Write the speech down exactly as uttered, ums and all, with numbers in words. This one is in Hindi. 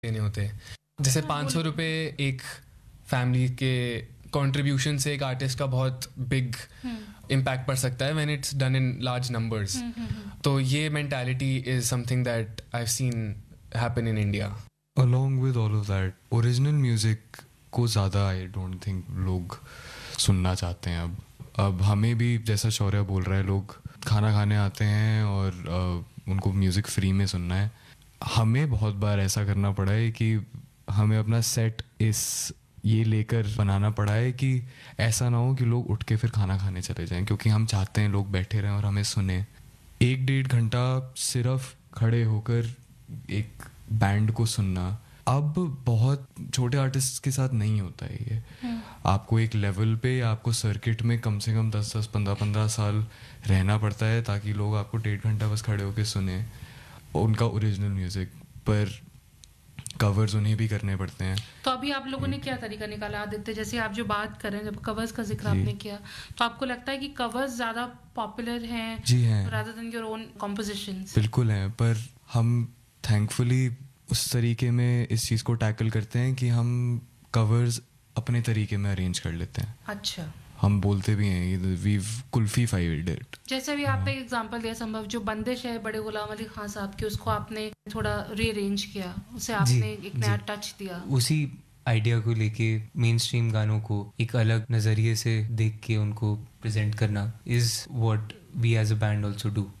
देने होते हैं. जैसे पाँच सौ रुपये एक फैमिली के कंट्रीब्यूशन से एक आर्टिस्ट का बहुत बिग इम्पैक्ट पड़ सकता है when it's done in large numbers. तो ये mentality is something that I have seen happen in India. Along with all of that, original music को ज़्यादा आई डोंट थिंक लोग सुनना चाहते हैं अब. अब हमें भी जैसा शौर्य बोल रहा है, लोग खाना खाने आते हैं और uh, उनको म्यूज़िक फ्री में सुनना है. हमें बहुत बार ऐसा करना पड़ा है कि हमें अपना सेट इस ये लेकर बनाना पड़ा है कि ऐसा ना हो कि लोग उठ के फिर खाना खाने चले जाएं, क्योंकि हम चाहते हैं लोग बैठे रहें और हमें सुने. एक डेढ़ घंटा सिर्फ खड़े होकर एक बैंड को सुनना अब बहुत छोटे आर्टिस्ट के साथ नहीं होता है. ये आपको एक लेवल पे, आपको सर्किट में कम से कम दस दस पंद्रह पंद्रह साल रहना पड़ता है ताकि लोग आपको डेढ़ घंटा बस खड़े होकर सुने उनका ओरिजिनल म्यूज़िक. पर कवर्स उन्हें भी करने पड़ते हैं. तो अभी आप लोगों ने क्या तरीका निकाला आदित्य, जैसे आप जो बात कर रहे हैं, जब कवर्स का जिक्र आपने किया, तो आपको लगता है कि कवर्स ज़्यादा पॉपुलर हैं? जी हैं, rather than your own compositions? बिल्कुल हैं, पर हम थैंकफुली उस तरीके में इस चीज़ को टैकल करते हैं कि हम कवर्स अपने तरीके में अरेंज कर लेते हैं. अच्छा. हम बोलते भी हैं वी कुल्फी फाइव इट. जैसे भी आपने एक एग्जांपल दिया संभव, जो बंदिश है बड़े गुलाम अली खान साहब की, उसको आपने थोड़ा रीअरेंज किया, उसे आपने एक नया टच दिया. उसी आइडिया को लेके मेन स्ट्रीम गानों को एक अलग नज़रिए से देख के उनको प्रेजेंट करना is what we as a band also do.